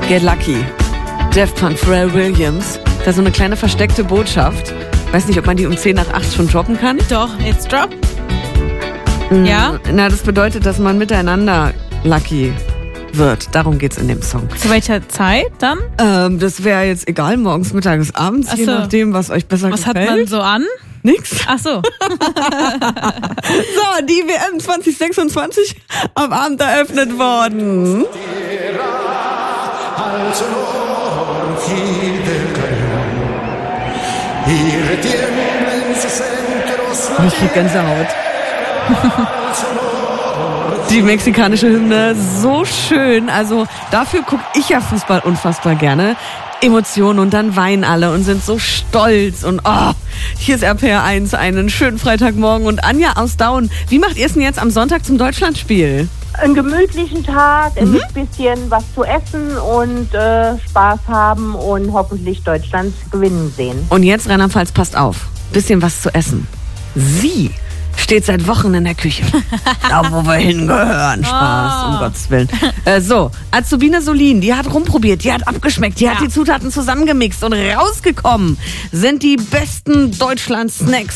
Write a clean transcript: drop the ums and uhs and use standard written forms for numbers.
Get Lucky. Jeff Punk, Pharrell Williams. Da ist so eine kleine versteckte Botschaft. Weiß nicht, ob man die um 10 nach 8 schon droppen kann. Doch, jetzt drop. Ja? Na, das bedeutet, dass man miteinander lucky wird. Darum geht's in dem Song. Zu welcher Zeit dann? Das wäre jetzt egal, morgens, mittags, abends, je nachdem, was euch besser gefällt. Was hat man so an? Nix. Ach so. So, die WM 2026 am Abend eröffnet worden. Ich krieg Gänsehaut. Die mexikanische Hymne, so schön. Also dafür gucke ich ja Fußball unfassbar gerne. Emotionen und dann weinen alle und sind so stolz. Und hier ist RPR1, einen schönen Freitagmorgen. Und Anja aus Daun, wie macht ihr es denn jetzt am Sonntag zum Deutschlandspiel? Einen gemütlichen Tag, mit ein bisschen was zu essen und Spaß haben und hoffentlich Deutschland gewinnen sehen. Und jetzt, Rheinland-Pfalz, passt auf. Bisschen was zu essen. Sie steht seit Wochen in der Küche. Da, wo wir hingehören. Spaß, um Gottes Willen. So, Azubine Solin, die hat rumprobiert, die hat abgeschmeckt, die hat die Zutaten zusammengemixt und rausgekommen sind die besten Deutschland-Snacks.